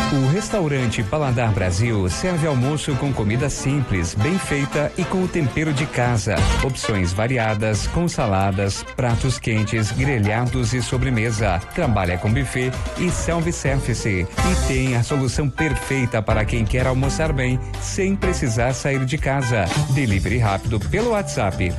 O restaurante Paladar Brasil serve almoço com comida simples, bem feita e com o tempero de casa. Opções variadas, com saladas, pratos quentes, grelhados e sobremesa. Trabalha com buffet e self-service. E tem a solução perfeita para quem quer almoçar bem, sem precisar sair de casa. Delivery rápido pelo WhatsApp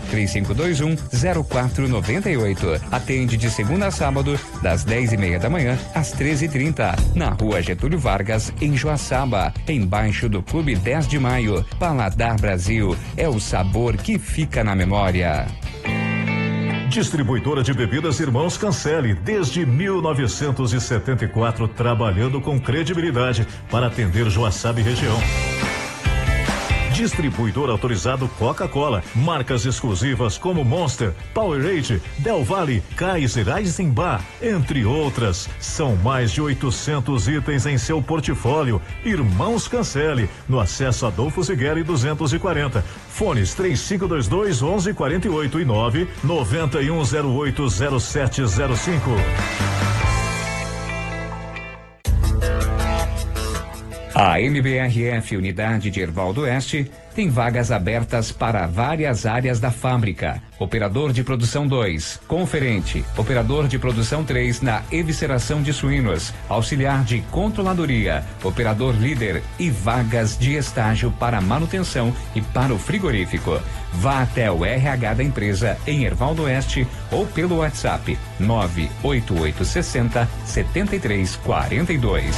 3521-0498. Atende de segunda a sábado, das 10:30 da manhã às 13:30. Na rua Getúlio Vargas, em Joaçaba, embaixo do Clube 10 de Maio. Paladar Brasil é o sabor que fica na memória. Distribuidora de bebidas Irmãos Cancelli, desde 1974, trabalhando com credibilidade para atender Joaçaba e região. Distribuidor autorizado Coca-Cola, marcas exclusivas como Monster, Powerade, Del Valle, Kaiser, Eisenbach, entre outras. São mais de 800 itens em seu portfólio. Irmãos Cancelli, no acesso Adolfo Zigueri 240. Fones 3522-1148 e 991080705. A MBRF Unidade de Herval do Oeste tem vagas abertas para várias áreas da fábrica. Operador de produção 2, conferente, operador de produção 3 na evisceração de suínos, auxiliar de controladoria, operador líder e vagas de estágio para manutenção e para o frigorífico. Vá até o RH da empresa em Herval do Oeste ou pelo WhatsApp 98860-7342.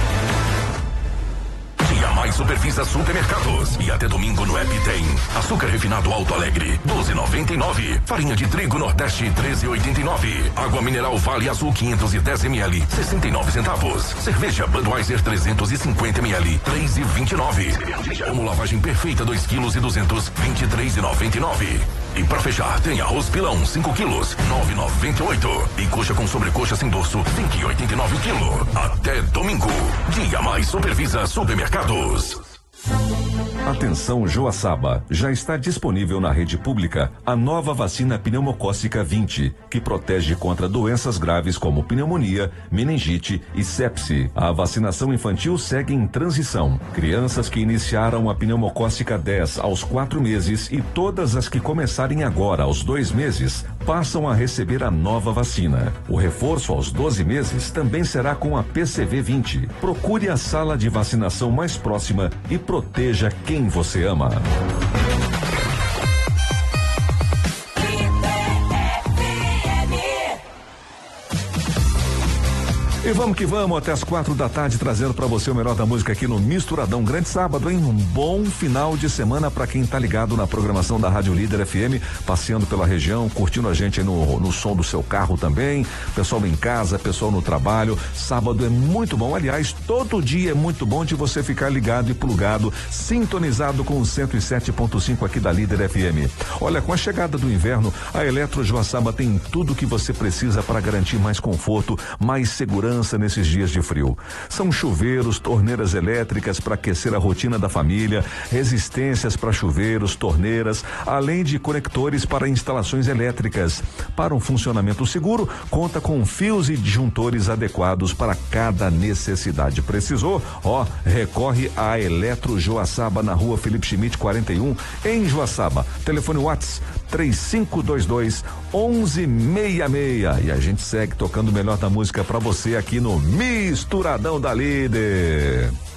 Mais Supervisa Supermercados. E até domingo no app tem açúcar refinado Alto Alegre 12,99, farinha de trigo Nordeste 13,89, água mineral Vale Azul 510 ml 69 centavos, cerveja Budweiser 350 ml 3,29, como lavagem perfeita 2 quilos e 200 23,99. E pra fechar, tem arroz pilão 5 quilos 9,98 e coxa com sobrecoxa sem dorso 5,89 o quilo. Até domingo. Dia Mais Supervisa Supermercados. Atenção Joaçaba, já está disponível na rede pública a nova vacina pneumocócica 20, que protege contra doenças graves como pneumonia, meningite e sepse. A vacinação infantil segue em transição. Crianças que iniciaram a pneumocócica 10 aos 4 meses e todas as que começarem agora aos 2 meses passam a receber a nova vacina. O reforço aos 12 meses também será com a PCV 20. Procure a sala de vacinação mais próxima e proteja quem você ama. E vamos que vamos até as 4 da tarde, trazendo para você o melhor da música aqui no Misturadão. Grande sábado, hein? Um bom final de semana para quem tá ligado na programação da Rádio Líder FM, passeando pela região, curtindo a gente aí no som do seu carro também, pessoal em casa, pessoal no trabalho. Sábado é muito bom, aliás, todo dia é muito bom de você ficar ligado e plugado, sintonizado com o 107.5 aqui da Líder FM. Olha, com a chegada do inverno, a Eletro Joaçaba tem tudo que você precisa para garantir mais conforto, mais segurança nesses dias de frio. São chuveiros, torneiras elétricas para aquecer a rotina da família, resistências para chuveiros, torneiras, além de conectores para instalações elétricas. Para um funcionamento seguro, conta com fios e disjuntores adequados para cada necessidade. Precisou? Recorre à Eletro Joaçaba na rua Felipe Schmidt 41, em Joaçaba. Telefone WhatsApp 3522-1166. E a gente segue tocando o melhor da música para você aqui no Misturadão da Líder.